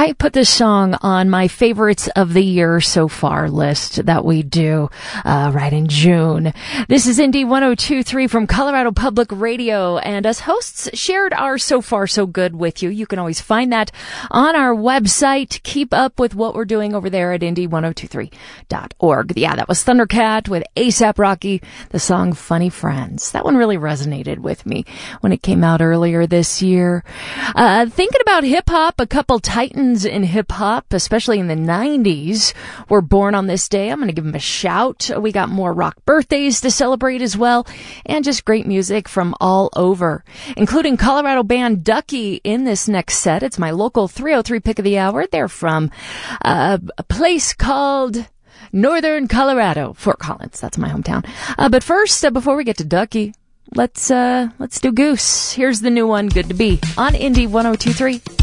I put this song on my favorites of the year so far list that we do right in June. This is Indie 102.3 from Colorado Public Radio, and us hosts shared our So Far So Good with you. You can always find that on our website. Keep up with what we're doing over there at indie1023.org. Yeah, that was Thundercat with A$AP Rocky, the song Funny Friends. That one really resonated with me when it came out earlier this year. Thinking about hip-hop, a couple titans in hip-hop, especially in the 90s, were born on this day. I'm going to give them a shout. We got more rock birthdays to celebrate as well, and just great music from all over, including Colorado band Ducky in this next set. It's my local 303 pick of the hour. They're from a place called Northern Colorado, Fort Collins. That's my hometown. But first, before we get to Ducky, let's do Goose. Here's the new one, Good to Be, on Indie 102.3.